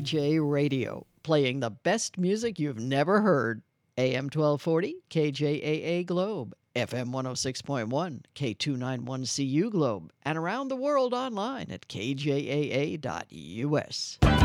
KJJ Radio, playing the best music you've never heard. AM 1240, KJAA Globe, FM 106.1, K291CU Globe, and around the world online at kjaa.us.